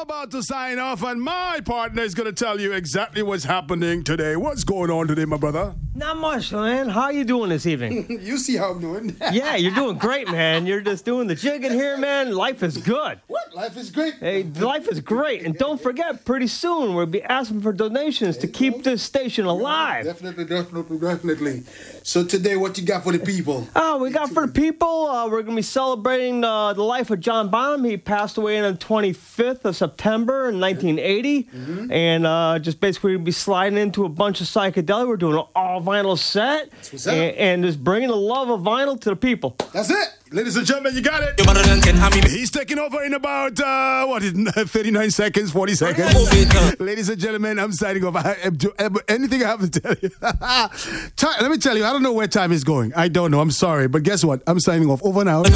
about to sign off, and my partner is going to tell you exactly what's happening today. What's going on today, my brother? Not much, man. How you doing this evening? You see how I'm doing. Yeah, you're doing great, man. You're just doing the jig in here, man. Life is good. What? Life is great. Hey, life is great. And don't forget, pretty soon we'll be asking for donations to keep this station alive. Definitely. So today, what you got for the people? Oh, we got for the people, we're going to be celebrating the life of John Bonham. He passed away on the 25th of September in 1980. Mm-hmm. And just basically we'll be sliding into a bunch of psychedelic. We're doing an all-vinyl set. That's what's up. And just bringing the love of vinyl to the people. That's it. Ladies and gentlemen, you got it. He's taking over in about, 39 seconds, 40 seconds. Ladies and gentlemen, I'm signing off. Anything I have to tell you? Let me tell you, I don't know where time is going. I don't know. I'm sorry. But guess what? I'm signing off. Over now.